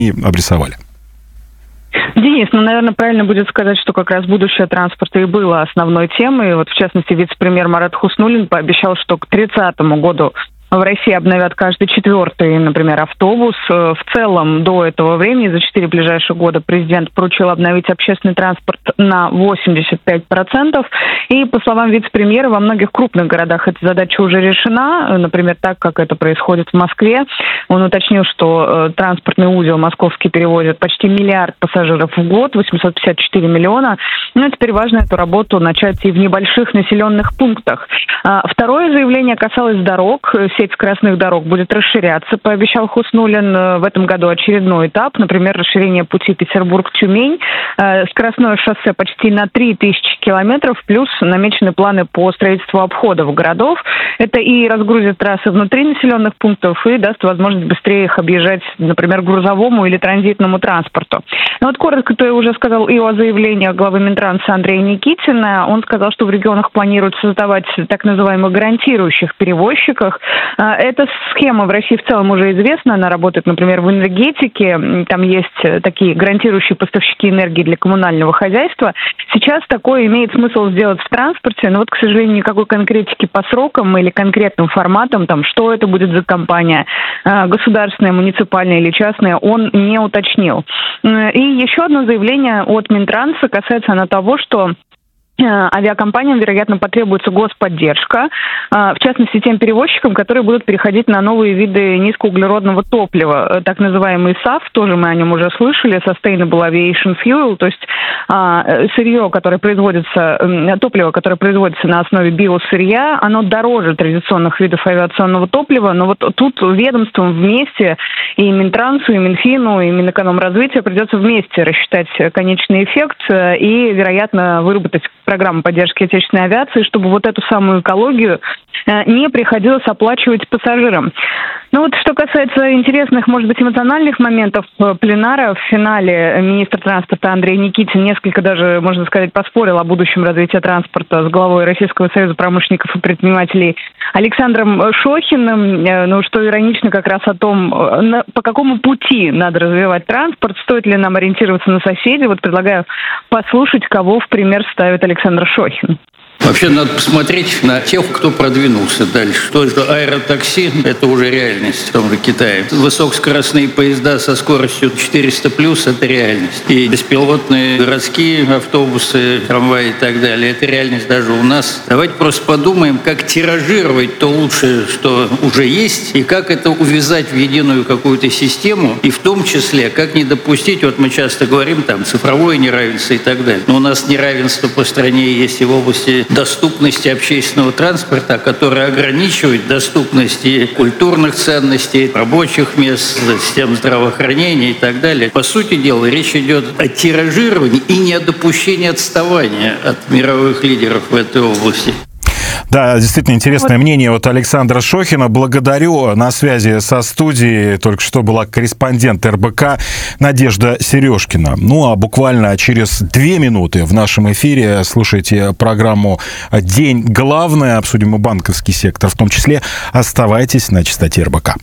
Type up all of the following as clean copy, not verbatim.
и обрисовали. Денис, наверное, правильно будет сказать, что как раз будущее транспорта и было основной темой. Вот, в частности, вице-премьер Марат Хуснуллин пообещал, что к 30 году в России обновят каждый 4-й, например, автобус. В целом, до этого времени, за 4 ближайших года, президент поручил обновить общественный транспорт на 85%. И, по словам вице-премьера, во многих крупных городах эта задача уже решена. Например, так, как это происходит в Москве. Он уточнил, что транспортный узел московский перевозит почти 1 миллиард пассажиров в год, 854 миллиона. Но теперь важно эту работу начать и в небольших населенных пунктах. Второе заявление касалось дорог. Сеть скоростных дорог будет расширяться, пообещал Хуснуллин. В этом году очередной этап, например, расширение пути Петербург-Тюмень, скоростное шоссе почти на 3000 километров, плюс намечены планы по строительству обходов городов. Это и разгрузит трассы внутри населенных пунктов и даст возможность быстрее их объезжать, например, грузовому или транзитному транспорту. Но вот коротко, то я уже сказал и о заявлении главы Минтранса Андрея Никитина. Он сказал, что в регионах планируют создавать так называемых гарантирующих перевозчиков. Эта схема в России в целом уже известна. Она работает, например, в энергетике. Там есть такие гарантирующие поставщики энергии для коммунального хозяйства. Сейчас такое имеет смысл сделать в транспорте, но вот, к сожалению, никакой конкретики по срокам или конкретным форматам, там, что это будет за компания, государственная, муниципальная или частная, он не уточнил. И еще одно заявление от Минтранса касается оно того, что авиакомпаниям, вероятно, потребуется господдержка, в частности, тем перевозчикам, которые будут переходить на новые виды низкоуглеродного топлива, так называемый САФ, тоже мы о нем уже слышали, Sustainable Aviation Fuel, то есть сырье, которое производится, топливо, которое производится на основе биосырья, оно дороже традиционных видов авиационного топлива, но вот тут ведомствам вместе, и Минтрансу, и Минфину, и Минэкономразвития придется вместе рассчитать конечный эффект и, вероятно, выработать программу поддержки отечественной авиации, чтобы вот эту самую экологию не приходилось оплачивать пассажирам. Ну вот, что касается интересных, может быть, эмоциональных моментов пленара, в финале министр транспорта Андрей Никитин несколько даже, можно сказать, поспорил о будущем развития транспорта с главой Российского союза промышленников и предпринимателей Александром Шохиным, ну, что иронично как раз о том, по какому пути надо развивать транспорт, стоит ли нам ориентироваться на соседей. Вот предлагаю послушать, кого в пример ставит Александр Шохин. Вообще надо посмотреть на тех, кто продвинулся дальше. То, что аэротакси – это уже реальность в том же Китае. Высокоскоростные поезда со скоростью 400+, это реальность. И беспилотные городские автобусы, трамваи и так далее – это реальность даже у нас. Давайте просто подумаем, как тиражировать то лучшее, что уже есть, и как это увязать в единую какую-то систему, и в том числе, как не допустить, вот мы часто говорим, там, цифровое неравенство и так далее. Но у нас неравенство по стране есть и в области доступности общественного транспорта, которая ограничивает доступность и культурных ценностей, рабочих мест, систем здравоохранения и так далее. По сути дела, речь идет о тиражировании и не о допущении отставания от мировых лидеров в этой области. Да, действительно интересное мнение от Александра Шохина. Благодарю. На связи со студией только что была корреспондент РБК Надежда Сережкина. Ну, а буквально через 2 минуты в нашем эфире слушайте программу «День главное». Обсудим и банковский сектор в том числе. Оставайтесь на частоте РБК.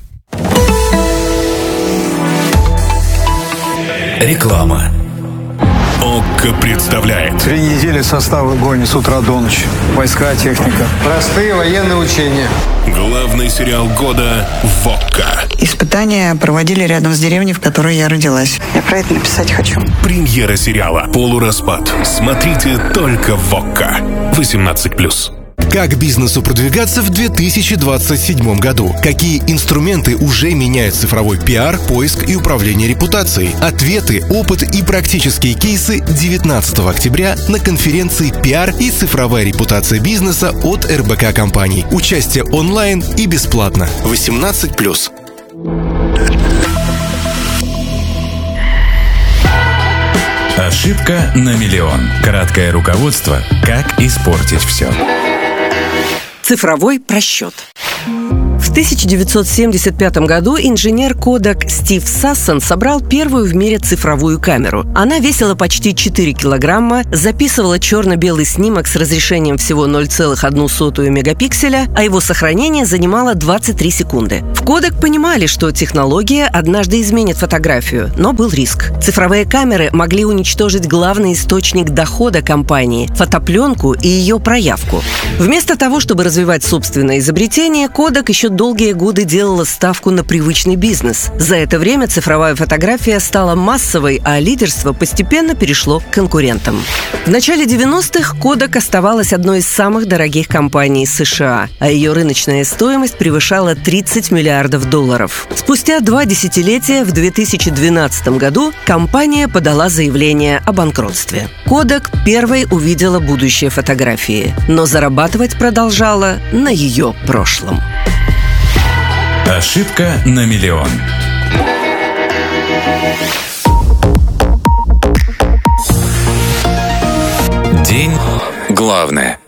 Реклама. ОККО представляет. 3 недели состава гонит с утра до ночи. Войска, техника. Простые военные учения. Главный сериал года в ОККО. Испытания проводили рядом с деревней, в которой я родилась. Я про это написать хочу. Премьера сериала «Полураспад». Смотрите только в ОККО. 18+. Как бизнесу продвигаться в 2027 году? Какие инструменты уже меняют цифровой пиар, поиск и управление репутацией? Ответы, опыт и практические кейсы 19 октября на конференции «Пиар и цифровая репутация бизнеса» от РБК компаний. Участие онлайн и бесплатно. 18+. Ошибка на миллион. Краткое руководство «Как испортить все». Цифровой просчет. В 1975 году инженер Kodak Стив Сассон собрал первую в мире цифровую камеру. Она весила почти 4 килограмма, записывала черно-белый снимок с разрешением всего 0,01 мегапикселя, а его сохранение занимало 23 секунды. В Kodak понимали, что технология однажды изменит фотографию, но был риск. Цифровые камеры могли уничтожить главный источник дохода компании – фотопленку и ее проявку. Вместо того, чтобы развивать собственное изобретение, Kodak еще долгие годы делала ставку на привычный бизнес. За это время цифровая фотография стала массовой, а лидерство постепенно перешло к конкурентам. В начале 90-х Kodak оставалась одной из самых дорогих компаний США, а ее рыночная стоимость превышала $30 миллиардов. Спустя 2 десятилетия, в 2012 году, компания подала заявление о банкротстве. Kodak первой увидела будущее фотографии, но зарабатывать продолжала на ее прошлом. Ошибка на миллион. День главное.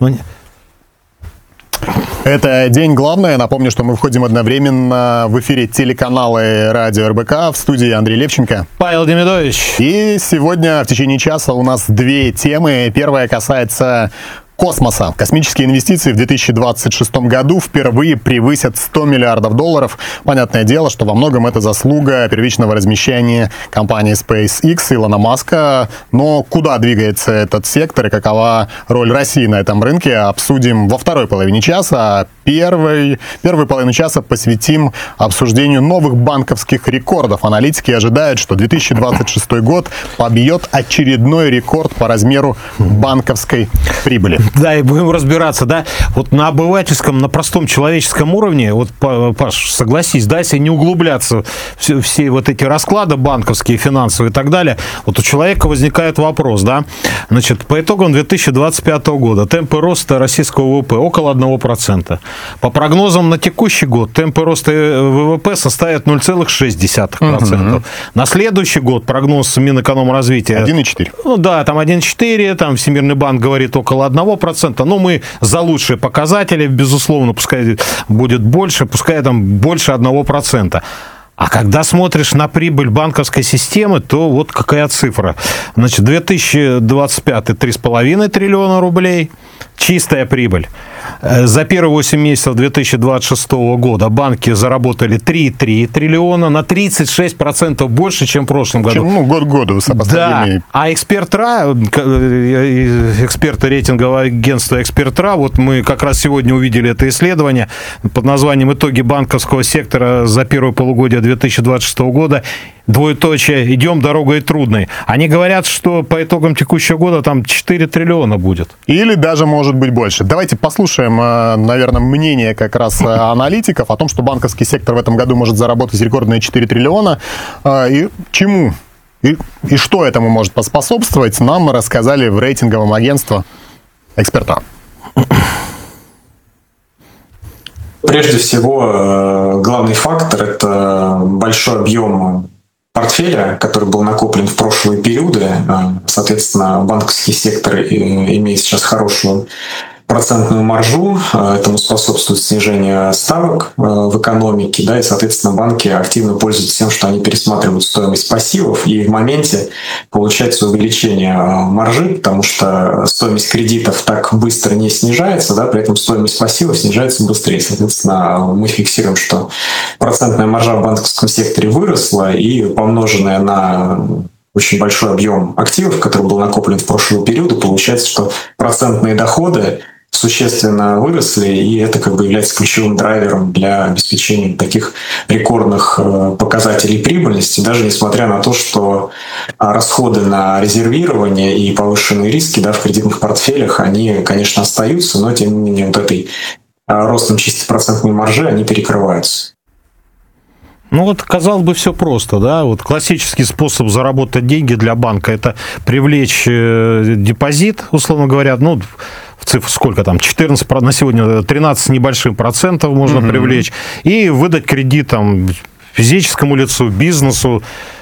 Это «День главное». Напомню, что мы входим одновременно в эфире телеканала радио РБК. В студии Андрей Левченко. Павел Демидович. И сегодня в течение часа у нас 2 темы. Первая касается космоса. Космические инвестиции в 2026 году впервые превысят $100 миллиардов. Понятное дело, что во многом это заслуга первичного размещения компании SpaceX Илона Маска. Но куда двигается этот сектор и какова роль России на этом рынке, обсудим во второй половине часа. Первую половину часа посвятим обсуждению новых банковских рекордов. Аналитики ожидают, что 2026 год побьет очередной рекорд по размеру банковской прибыли. Да, и будем разбираться, да. Вот на обывательском, на простом человеческом уровне, вот, Паш, согласись, да, если не углубляться в все вот эти расклады банковские, финансовые и так далее, вот у человека возникает вопрос, да. Значит, по итогам 2025 года темпы роста российского ВВП около 1%. По прогнозам на текущий год темпы роста ВВП составят 0,6%. На следующий год прогноз Минэкономразвития 1,4. Ну да, там 1,4, там Всемирный банк говорит около 1%. Но мы за лучшие показатели, безусловно, пускай будет больше, пускай там больше 1%. А когда смотришь на прибыль банковской системы, то вот какая цифра. Значит, 2025 3,5 триллиона рублей, чистая прибыль. За первые 8 месяцев 2026 года банки заработали 3,3 триллиона, на 36% больше, чем в прошлом году. Год к году сопоставимый. Да, а эксперты рейтингового агентства «Экспертра», вот мы как раз сегодня увидели это исследование под названием «Итоги банковского сектора за первое полугодие 2026 года». Двоеточие, идем дорогой трудной. Они говорят, что по итогам текущего года там 4 триллиона будет. Или даже может быть больше. Давайте послушаем, наверное, мнение как раз аналитиков о том, что банковский сектор в этом году может заработать рекордные 4 триллиона. И чему? И что этому может поспособствовать, нам рассказали в рейтинговом агентстве «Эксперта». Прежде всего, главный фактор – это большой объем портфеля, который был накоплен в прошлые периоды. Соответственно, банковский сектор имеет сейчас хорошую процентную маржу, этому способствует снижение ставок в экономике, да, и, соответственно, банки активно пользуются тем, что они пересматривают стоимость пассивов, и в моменте получается увеличение маржи, потому что стоимость кредитов так быстро не снижается, да, при этом стоимость пассивов снижается быстрее. Соответственно, мы фиксируем, что процентная маржа в банковском секторе выросла, и помноженная на очень большой объем активов, который был накоплен в прошлые периоды, получается, что процентные доходы существенно выросли, и это как бы является ключевым драйвером для обеспечения таких рекордных показателей прибыльности, даже несмотря на то, что расходы на резервирование и повышенные риски, да, в кредитных портфелях, они, конечно, остаются, но тем не менее вот этой ростом чистой процентной маржи они перекрываются. Ну вот, казалось бы, все просто, да, вот классический способ заработать деньги для банка – это привлечь депозит, условно говоря, ну, в цифру сколько там, 14, на сегодня 13 с небольшим процентов можно привлечь, и выдать кредит там физическому лицу, бизнесу.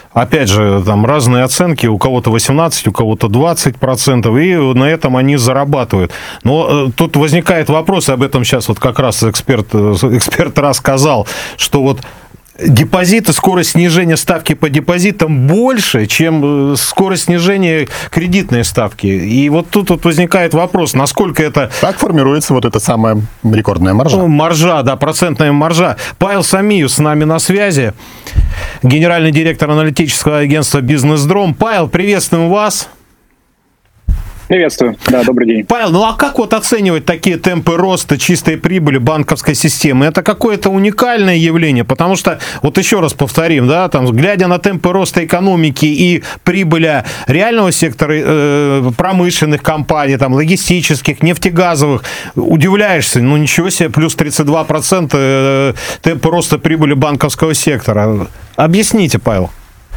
Опять же, там разные оценки, у кого-то 18, у кого-то 20%, и на этом они зарабатывают. Но тут возникает вопрос, и об этом сейчас вот как раз эксперт рассказал, что вот депозиты, скорость снижения ставки по депозитам больше, чем скорость снижения кредитной ставки. И вот тут вот возникает вопрос, насколько это... Как формируется вот эта самая рекордная маржа? Маржа, да, процентная маржа. Павел Самиев с нами на связи, генеральный директор аналитического агентства «Бизнес-Дром». Павел, приветствуем вас. Приветствую. Да, добрый день. Павел, ну а как вот оценивать такие темпы роста чистой прибыли банковской системы? Это какое-то уникальное явление, потому что, вот еще раз повторим, да, там, глядя на темпы роста экономики и прибыли реального сектора промышленных компаний, там, логистических, нефтегазовых, удивляешься, ну ничего себе, плюс 32% темпы роста прибыли банковского сектора. Объясните, Павел.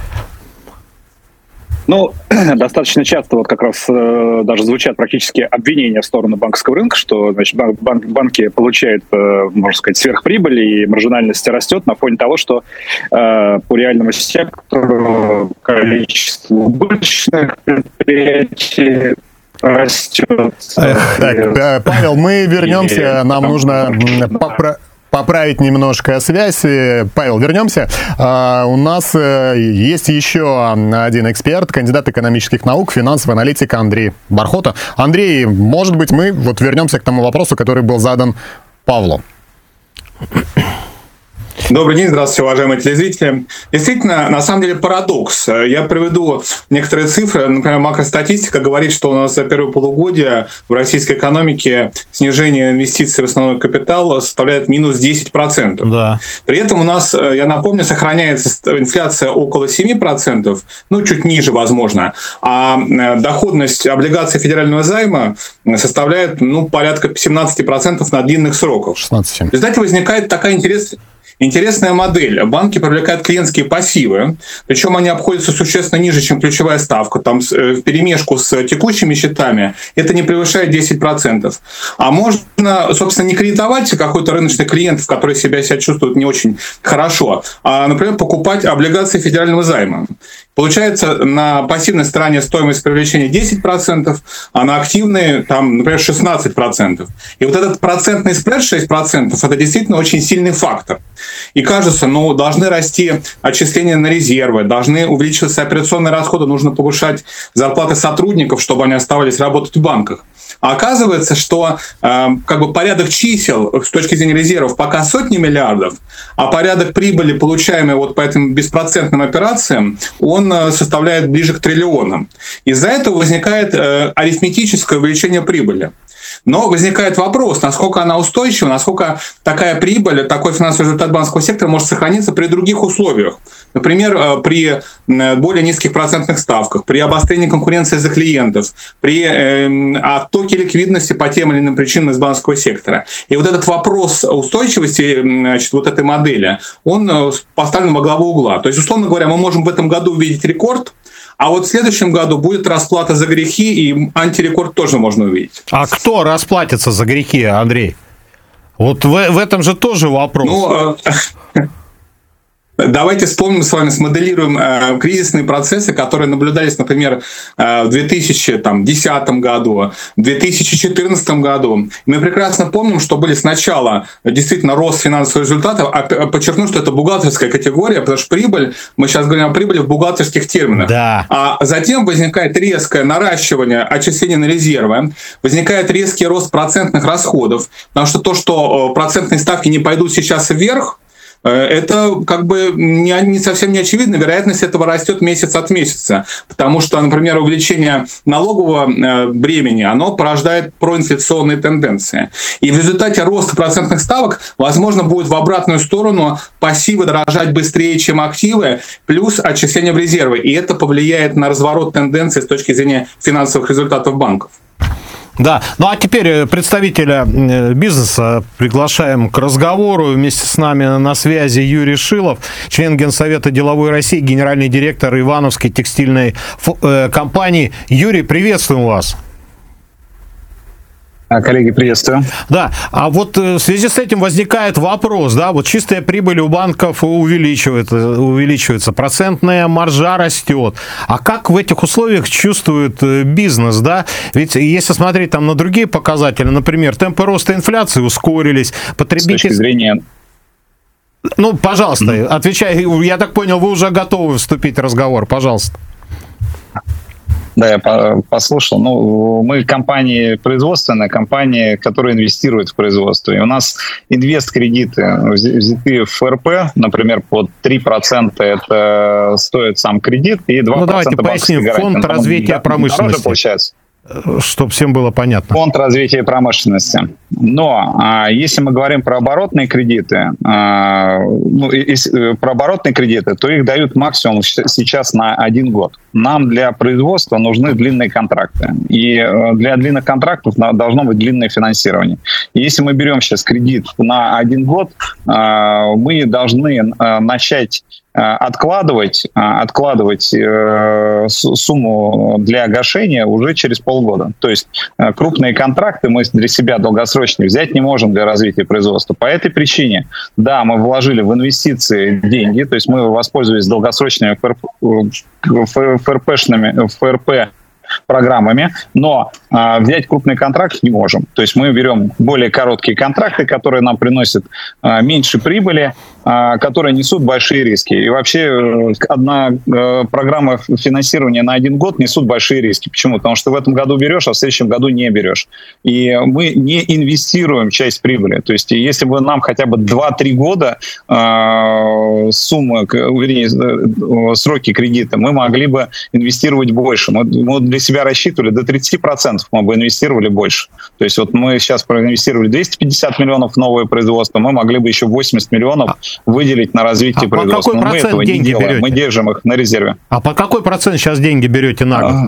Ну, достаточно часто вот как раз даже звучат практически обвинения в сторону банковского рынка, что, значит, банки получают, можно сказать, сверхприбыль, и маржинальность растет на фоне того, что по реальному сектору количество убыточных предприятий растет. Так, Павел, мы вернемся, нам нужно поправить немножко связь. Павел, вернемся. У нас есть еще один эксперт, кандидат экономических наук, финансовый аналитик Андрей Бархота. Андрей, может быть, мы вот вернемся к тому вопросу, который был задан Павлу. Добрый день, здравствуйте, уважаемые телезрители. Действительно, на самом деле парадокс. Я приведу некоторые цифры. Например, макростатистика говорит, что у нас за первое полугодие в российской экономике снижение инвестиций в основной капитал составляет минус 10%. Да. При этом у нас, я напомню, сохраняется инфляция около 7%, ну, чуть ниже, возможно, а доходность облигаций федерального займа составляет, ну, порядка 17% на длинных сроках. 16. В результате возникает такая интересная модель. Банки привлекают клиентские пассивы, причем они обходятся существенно ниже, чем ключевая ставка. Там вперемешку с текущими счетами это не превышает 10%. А можно, собственно, не кредитовать какой-то рыночный клиент, который себя чувствует не очень хорошо, а, например, покупать облигации федерального займа. Получается, на пассивной стороне стоимость привлечения 10%, а на активной, там, например, 16%. И вот этот процентный спред 6% – это действительно очень сильный фактор. И кажется, ну, должны расти отчисления на резервы, должны увеличиваться операционные расходы, нужно повышать зарплаты сотрудников, чтобы они оставались работать в банках. А оказывается, что как бы порядок чисел с точки зрения резервов пока сотни миллиардов, а порядок прибыли, получаемой вот по этим беспроцентным операциям, он составляет ближе к триллионам. Из-за этого возникает арифметическое увеличение прибыли. Но возникает вопрос, насколько она устойчива, насколько такая прибыль, такой финансовый результат банковского сектора может сохраниться при других условиях. Например, при более низких процентных ставках, при обострении конкуренции за клиентов, при оттоке ликвидности по тем или иным причинам из банковского сектора. И вот этот вопрос устойчивости, значит, вот этой модели, он поставлен во главу угла. То есть, условно говоря, мы можем в этом году увидеть рекорд, а вот в следующем году будет расплата за грехи, и антирекорд тоже можно увидеть. А кто расплатится за грехи, Андрей? Вот в этом же тоже вопрос. Ну, давайте вспомним с вами, смоделируем кризисные процессы, которые наблюдались, например, в 2010 году, в 2014 году. Мы прекрасно помним, что были сначала действительно рост финансовых результатов, а подчеркну, что это бухгалтерская категория, потому что прибыль, мы сейчас говорим о прибыли в бухгалтерских терминах. Да. А затем возникает резкое наращивание отчислений на резервы, возникает резкий рост процентных расходов, потому что то, что процентные ставки не пойдут сейчас вверх, это как бы не совсем не очевидно. Вероятность этого растет месяц от месяца, потому что, например, увеличение налогового бремени, оно порождает проинфляционные тенденции. И в результате роста процентных ставок, возможно, будет в обратную сторону пассивы дорожать быстрее, чем активы, плюс отчисления в резервы. И это повлияет на разворот тенденции с точки зрения финансовых результатов банков. Да, ну а теперь представителя бизнеса приглашаем к разговору. Вместе с нами на связи Юрий Шилов, член Генсовета деловой России, генеральный директор Ивановской текстильной компании. Юрий, приветствуем вас. Коллеги, приветствую. Да, а вот в связи с этим возникает вопрос, да, вот чистая прибыль у банков увеличивается, процентная маржа растет. А как в этих условиях чувствует бизнес, да? Ведь если смотреть там на другие показатели, например, темпы роста инфляции ускорились, потребитель... С точки зрения... Ну, пожалуйста, отвечай. Я так понял, вы уже готовы вступить в разговор, пожалуйста. Да, я послушал. Ну, мы компания производственная, компания, которая инвестирует в производство. И у нас инвест-кредиты взяты в ФРП, например, под 3% это стоит сам кредит, и 2% ну, давайте поясним. Фонд развития промышленности. Получается. Чтобы всем было понятно. Фонд развития промышленности. Но если мы говорим про оборотные кредиты, про оборотные кредиты, то их дают максимум сейчас на 1 год. Нам для производства нужны длинные контракты. И для длинных контрактов должно быть длинное финансирование. И если мы берем сейчас кредит на 1 год, мы должны начать откладывать сумму для гашения уже через полгода. То есть крупные контракты мы для себя долгосрочные взять не можем для развития производства. По этой причине, да, мы вложили в инвестиции деньги, то есть мы воспользовались долгосрочными ФРП программами, но взять крупный контракт не можем. То есть мы берем более короткие контракты, которые нам приносят меньше прибыли, которые несут большие риски. И вообще одна программа финансирования на 1 год несут большие риски. Почему? Потому что в этом году берешь, а в следующем году не берешь. И мы не инвестируем часть прибыли. То есть если бы нам хотя бы 2-3 года сроки кредита, мы могли бы инвестировать больше. Мы для себя рассчитывали, до 30% мы бы инвестировали больше. То есть вот мы сейчас проинвестировали 250 миллионов в новое производство, мы могли бы еще 80 миллионов выделить на развитие производства. Но мы этого не делаем, берете? Мы держим их на резерве. А по какой процент сейчас деньги берете на год?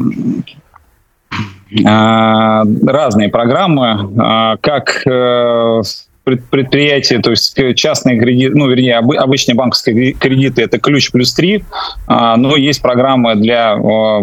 Разные программы, как предприятия, то есть частные кредиты, обычные банковские кредиты, это ключ плюс 3, но есть программы для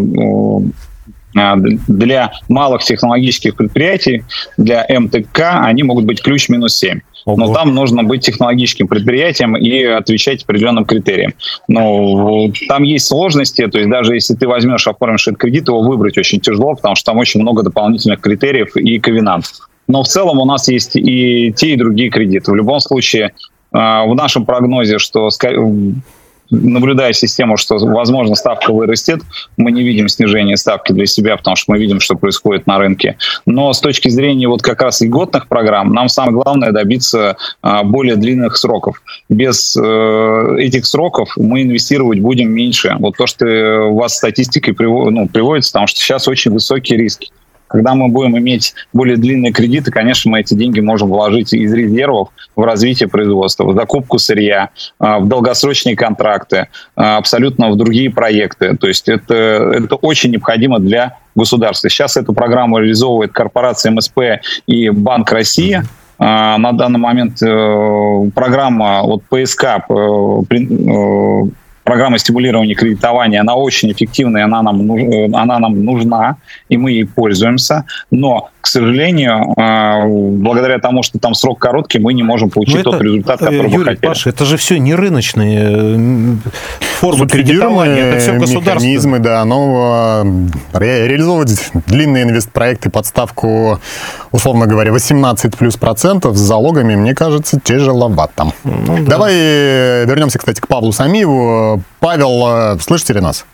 малых технологических предприятий, для МТК, они могут быть ключ минус 7. Но там нужно быть технологическим предприятием и отвечать определенным критериям. Но там есть сложности, то есть даже если ты возьмешь, оформишь этот кредит, его выбрать очень тяжело, потому что там очень много дополнительных критериев и ковенантов. Но в целом у нас есть и те, и другие кредиты. В любом случае, в нашем прогнозе, что наблюдая систему, что, возможно, ставка вырастет, мы не видим снижения ставки для себя, потому что мы видим, что происходит на рынке. Но с точки зрения вот как раз льготных программ, нам самое главное добиться более длинных сроков. Без этих сроков мы инвестировать будем меньше. Вот то, что у вас статистикой приводится, потому что сейчас очень высокие риски. Когда мы будем иметь более длинные кредиты, конечно, мы эти деньги можем вложить из резервов в развитие производства, в закупку сырья, в долгосрочные контракты, абсолютно в другие проекты. То есть это очень необходимо для государства. Сейчас эту программу реализовывает корпорация МСП и Банк России. На данный момент программа ПСК, программа стимулирования кредитования, она очень эффективная, она нам нужна, и мы ей пользуемся. Но, к сожалению, благодаря тому, что там срок короткий, мы не можем получить тот результат, который мы хотели. Паша, это же все не рыночные формы кредитования, это все государственные механизмы, да, но реализовывать длинные инвестпроекты под ставку, условно говоря, 18+% с залогами, мне кажется, тяжеловато. Да. Давай вернемся, кстати, к Павлу Самиеву. Павел, слышите ли нас?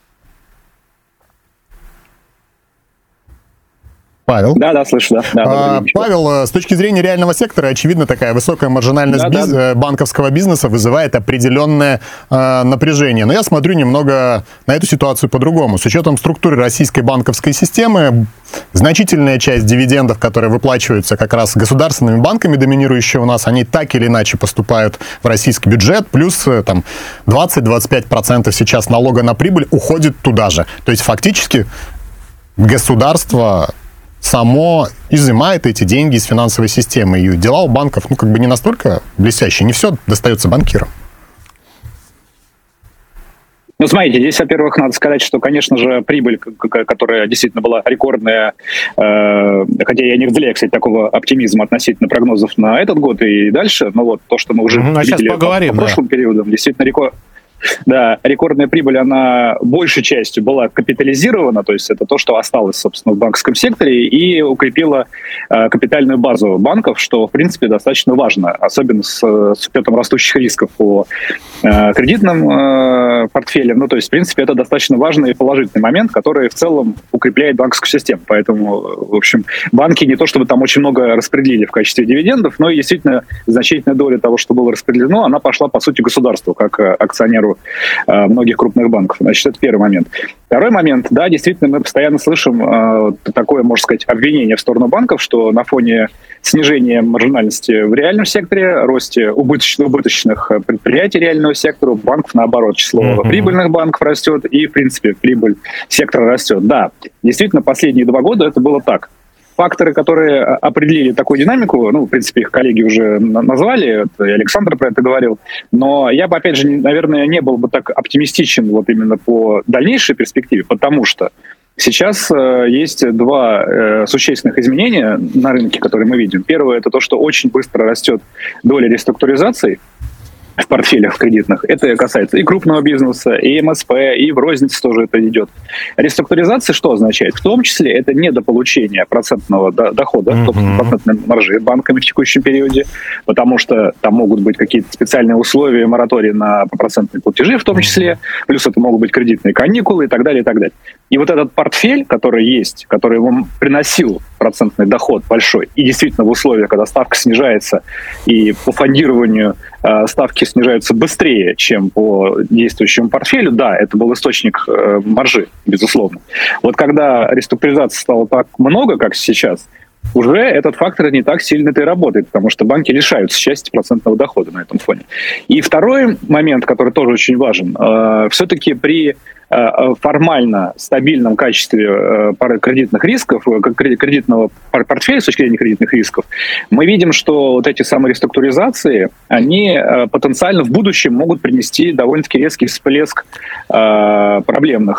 Павел? Да, слышу, да. Павел, с точки зрения реального сектора, очевидно, такая высокая маржинальность банковского бизнеса вызывает определенное напряжение. Но я смотрю немного на эту ситуацию по-другому. С учетом структуры российской банковской системы, значительная часть дивидендов, которые выплачиваются как раз государственными банками, доминирующие у нас, они так или иначе поступают в российский бюджет, плюс там 20-25% сейчас налога на прибыль уходит туда же. То есть фактически государство само изымает эти деньги из финансовой системы. И дела у банков, не настолько блестящие. Не все достается банкирам. Ну, смотрите, здесь, во-первых, надо сказать, что, конечно же, прибыль, которая действительно была рекордная, хотя я не разделяю, кстати, такого оптимизма относительно прогнозов на этот год и дальше, но вот то, что мы уже видели по прошлым периодам, действительно рекордная прибыль, она большей частью была капитализирована, то есть это то, что осталось, собственно, в банковском секторе, и укрепило капитальную базу банков, что, в принципе, достаточно важно, особенно с учетом растущих рисков по кредитным портфелям. Ну, то есть, в принципе, это достаточно важный и положительный момент, который в целом укрепляет банковскую систему. Поэтому, в общем, банки не то чтобы там очень много распределили в качестве дивидендов, но и действительно значительная доля того, что было распределено, она пошла, по сути, государству, как акционеру многих крупных банков. Значит, это первый момент. Второй момент, да, действительно, мы постоянно слышим такое, можно сказать, обвинение в сторону банков, что на фоне снижения маржинальности в реальном секторе, росте убыточных предприятий реального сектора, у банков, наоборот, число прибыльных банков растет, и, в принципе, прибыль сектора растет. Да, действительно, последние 2 года это было так. Факторы, которые определили такую динамику, ну, в принципе, их коллеги уже назвали, и Александр про это говорил, но я бы, опять же, наверное, не был бы так оптимистичен вот именно по дальнейшей перспективе, потому что сейчас есть 2 существенных изменения на рынке, которые мы видим. Первое – это то, что очень быстро растет доля реструктуризаций в портфелях кредитных. Это касается и крупного бизнеса, и МСП, и в рознице тоже это идет. Реструктуризация что означает? В том числе это недополучение процентного дохода, процентной маржи банками в текущем периоде, потому что там могут быть какие-то специальные условия, моратории на процентные платежи в том числе, плюс это могут быть кредитные каникулы и так далее, и так далее. И вот этот портфель, который есть, который вам приносил процентный доход большой, и действительно в условиях, когда ставка снижается, и по фондированию ставки снижаются быстрее, чем по действующему портфелю, да, это был источник маржи, безусловно. Вот когда реструктуризации стало так много, как сейчас, уже этот фактор не так сильно-то и работает, потому что банки лишаются части процентного дохода на этом фоне. И второй момент, который тоже очень важен, все-таки при формально стабильном качестве кредитных рисков, кредитного портфеля с точки зрения кредитных рисков, мы видим, что вот эти самые реструктуризации, они потенциально в будущем могут принести довольно-таки резкий всплеск проблемных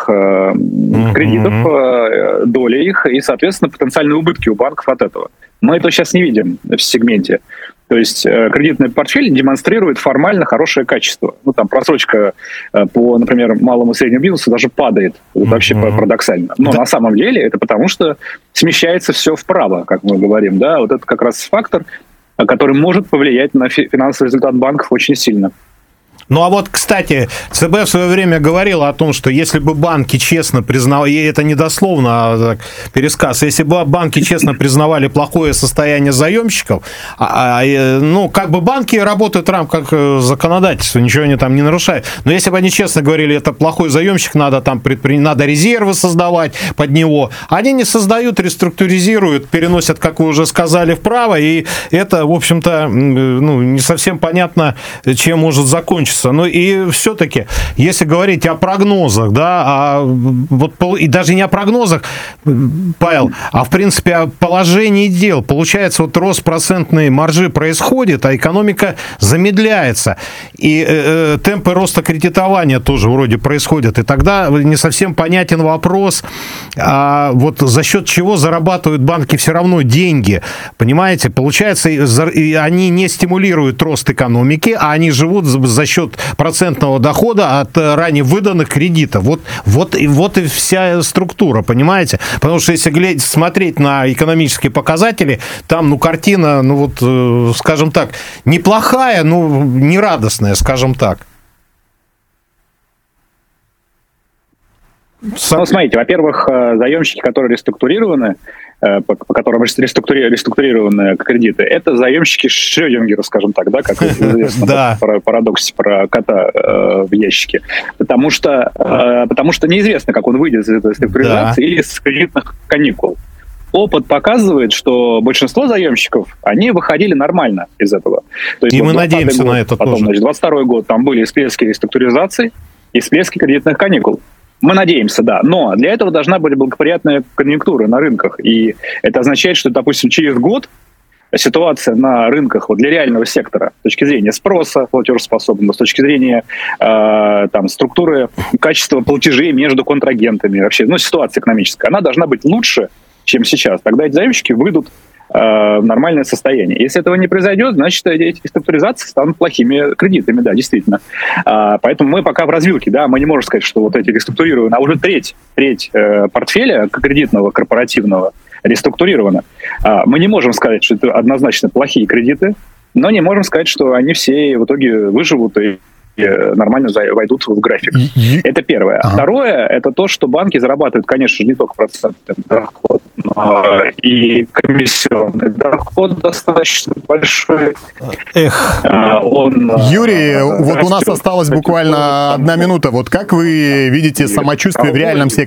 кредитов, доли их, и, соответственно, потенциальные убытки у банков от этого. Мы этого сейчас не видим в сегменте. То есть кредитный портфель демонстрирует формально хорошее качество. Ну, там просрочка по, например, малому и среднему бизнесу даже падает. Вообще парадоксально. Но на самом деле это потому, что смещается все вправо, как мы говорим. Да? Вот это как раз фактор, который может повлиять на финансовый результат банков очень сильно. Ну, а вот, кстати, ЦБ в свое время говорила о том, что если бы банки честно признавали, и это не дословно, а так, пересказ, если бы банки честно признавали плохое состояние заемщиков, ну, как бы банки работают в рамках законодательства, ничего они там не нарушают, но если бы они честно говорили, это плохой заемщик, надо там надо резервы создавать под него, они не создают, реструктуризируют, переносят, как вы уже сказали, вправо, и это, в общем-то, ну, не совсем понятно, чем может закончиться. Ну и все-таки, если говорить о прогнозах, да, вот, и даже не о прогнозах, Павел, а в принципе о положении дел, получается, вот рост процентной маржи происходит, а экономика замедляется, и темпы роста кредитования тоже вроде происходят, и тогда не совсем понятен вопрос, а вот за счет чего зарабатывают банки все равно деньги, понимаете, получается, они не стимулируют рост экономики, а они живут за счет процентного дохода от ранее выданных кредитов. Вот и вся структура, понимаете? Потому что если смотреть на экономические показатели, там, ну, картина, ну, вот, скажем так, неплохая, но не радостная, скажем так. Ну, смотрите, во-первых, заемщики, которые реструктурированы, по которым реструктурированы кредиты, это заемщики Шрёдингера, скажем так, да, как известно парадокс про кота в ящике. Потому что неизвестно, как он выйдет из этой реструктуризации или из кредитных каникул. Опыт показывает, что большинство заемщиков, они выходили нормально из этого. То есть, и мы надеемся на это потом, тоже. Значит, 22 год, там были всплески реструктуризации и всплески кредитных каникул. Мы надеемся, да. Но для этого должна быть благоприятная конъюнктура на рынках. И это означает, что, допустим, через год ситуация на рынках вот, для реального сектора с точки зрения спроса платежеспособного, с точки зрения структуры, качества платежей между контрагентами, вообще, ситуация экономическая, она должна быть лучше, чем сейчас. Тогда эти заемщики выйдут в нормальное состояние. Если этого не произойдет, значит, эти реструктуризации станут плохими кредитами, да, действительно. Поэтому мы пока в развилке, да, мы не можем сказать, что вот эти реструктурированы, а уже треть портфеля кредитного, корпоративного реструктурировано. Мы не можем сказать, что это однозначно плохие кредиты, но не можем сказать, что они все в итоге выживут и нормально войдут в график. Это первое. Второе, это то, что банки зарабатывают, конечно же, не только процентный доход, но и комиссионный доход достаточно большой. Юрий, вот у нас осталась буквально 1 минута. Вот как вы видите самочувствие в реальном секторе?